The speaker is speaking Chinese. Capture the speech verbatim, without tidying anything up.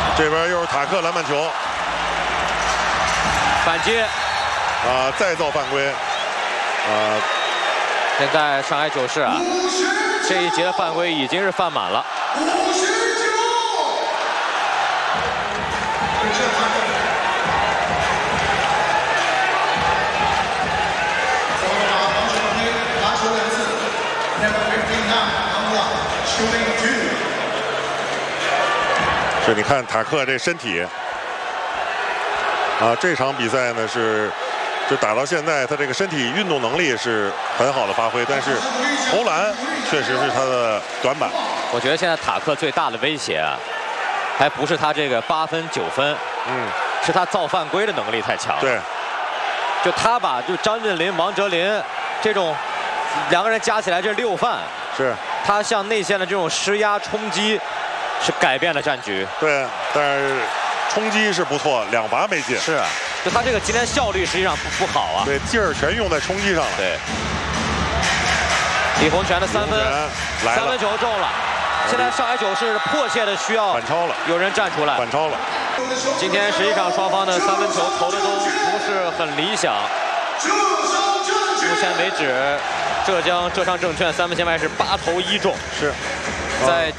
这边又是塔克篮板球， 反击啊，再造犯规，啊， 现在上海九世啊，这一节的犯规已经是犯满了。 是，你看塔克这身体，啊，这场比赛呢是，就打到现在，他这个身体运动能力是很好的发挥，但是投篮确实是他的短板。 我觉得现在塔克最大的威胁啊，还不是他这个八分九分， 嗯， 是他造犯规的能力太强。 对， 就他把就张镇麟、王哲林这种两个人加起来这六犯， 是他向内线的这种施压冲击，是改变了战局。 对，但是冲击是不错，两罚没进。 是，就他这个今天效率实际上不不好啊。 对，劲儿全用在冲击上了。 对，李洪权的三分，三分球中了。现在上海九世迫切的需要反超了， 有人站出来反超了。 今天实际上双方的三分球投的都不是很理想。目前为止，浙江浙商证券三分线外是八投一中， 是， 在。